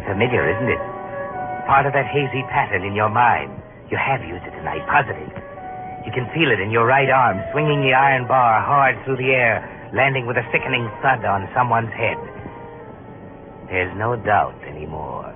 familiar, isn't it? Part of that hazy pattern in your mind. You have used it tonight, positive. You can feel it in your right arm, swinging the iron bar hard through the air, landing with a sickening thud on someone's head. There's no doubt anymore.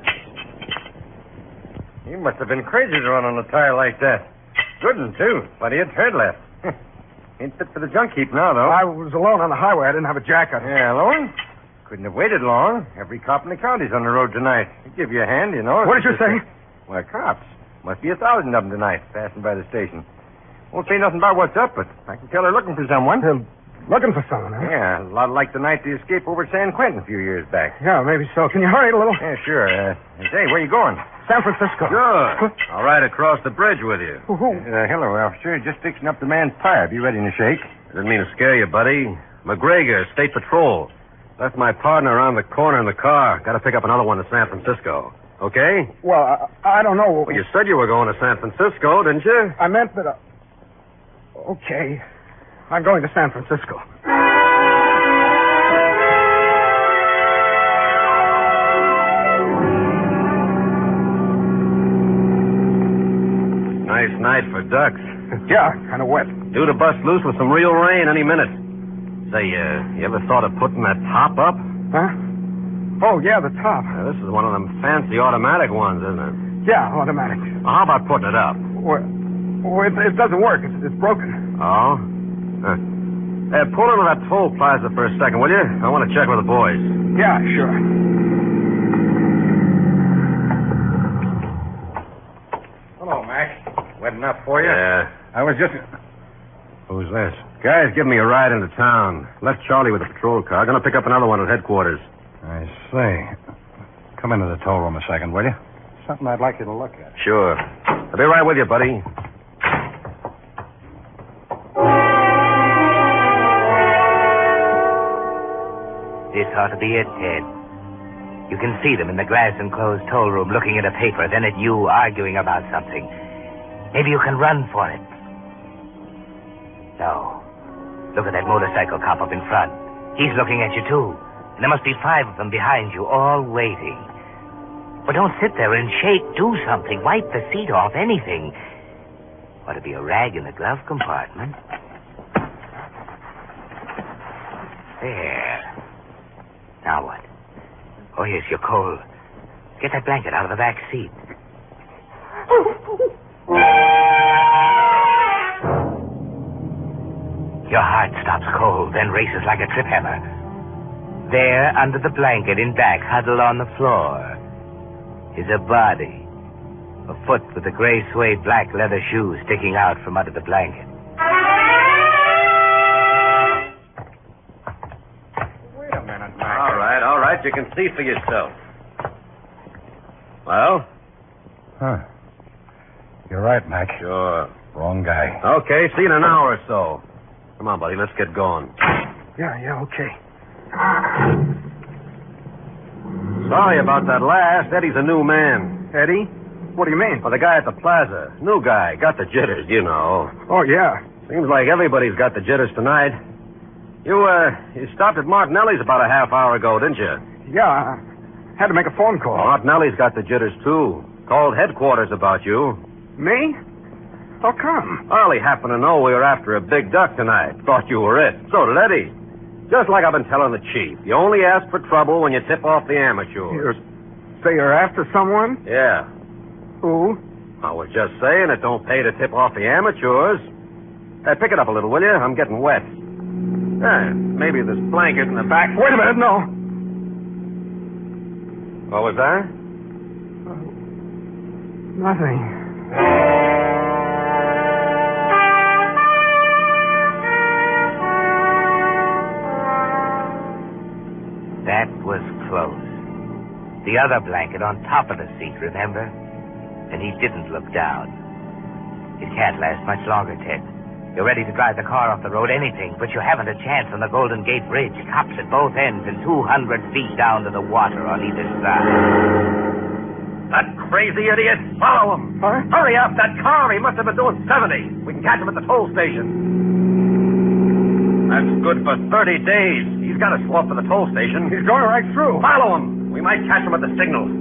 You must have been crazy to run on a tire like that. Good one, too. But he had tread left. Ain't fit for the junk heap now, though. I was alone on the highway. I didn't have a jacket. Yeah, alone? Couldn't have waited long. Every cop in the county's on the road tonight. They give you a hand, you know. What did you say? Well, cops. Must be 1,000 of them tonight, passing by the station. Won't say nothing about what's up, but I can tell they're looking for someone. Looking for someone, huh? Yeah, a lot like the night they escaped over at San Quentin a few years back. Yeah, maybe so. Can you hurry it a little? Yeah, sure. Say, where you going? San Francisco. Good. I'll ride across the bridge with you. Hello, officer. Just fixing up the man's tire. Be ready in a shake. I didn't mean to scare you, buddy. McGregor, State Patrol. Left my partner around the corner in the car. Got to pick up another one to San Francisco. Okay? Well, I don't know. Well, you said you were going to San Francisco, didn't you? I meant that... Okay. I'm going to San Francisco. Nice night for ducks. Yeah, kind of wet. Due to bust loose with some real rain any minute. Say, you ever thought of putting that top up? Huh? Oh, yeah, the top. This is one of them fancy automatic ones, isn't it? Yeah, automatic. Well, how about putting it up? Well, it doesn't work. It's broken. Oh? Huh. Pull into that toll plaza for a second, will you? I want to check with the boys. Yeah, sure. Hello, Mac. Wet enough for you? Yeah. I was just... Who's this? Guy's giving me a ride into town. Left Charlie with the patrol car. Gonna pick up another one at headquarters. I see. Come into the toll room a second, will you? Something I'd like you to look at. Sure. I'll be right with you, buddy. This ought to be it, Ted. You can see them in the glass-enclosed toll room looking at a paper, then at you arguing about something. Maybe you can run for it. No. Look at that motorcycle cop up in front. He's looking at you, too. And there must be 5 of them behind you, all waiting. But don't sit there and shake. Do something. Wipe the seat off, anything. Ought to be a rag in the glove compartment. There. Now what? Oh, yes, you're cold. Get that blanket out of the back seat. Your heart stops cold, then races like a trip hammer. There, under the blanket, in back, huddled on the floor, is a body. A foot with a gray suede black leather shoe sticking out from under the blanket. Wait a minute, Mac. All right. You can see for yourself. Well? Huh. You're right, Mac. Sure. Wrong guy. Okay, see you in an hour or so. Come on, buddy, let's get going. Yeah, okay. Sorry about that last. Eddie's a new man. Eddie? What do you mean? Well, the guy at the plaza. New guy. Got the jitters, you know. Oh, yeah. Seems like everybody's got the jitters tonight. You stopped at Martinelli's about a half hour ago, didn't you? Yeah, I had to make a phone call. Martinelli's got the jitters, too. Called headquarters about you. Me? How come? Well, he happened to know we were after a big duck tonight. Thought you were it. So did Eddie. Just like I've been telling the chief. You only ask for trouble when you tip off the amateurs. Say you're after someone? Yeah. Who? I was just saying it don't pay to tip off the amateurs. Pick it up a little, will you? I'm getting wet. Maybe this blanket in the back. Wait a minute, no. What was that? Nothing. That was close. The other blanket on top of the seat, remember? And he didn't look down. It can't last much longer, Ted. You're ready to drive the car off the road, anything, but you haven't a chance on the Golden Gate Bridge. Cops at both ends and 200 feet down to the water on either side. That crazy idiot! Follow him! Huh? Hurry up! That car! He must have been doing 70. We can catch him at the toll station. That's good for 30 days. He's got to slow up to the toll station. He's going right through. Follow him. We might catch him at the signal.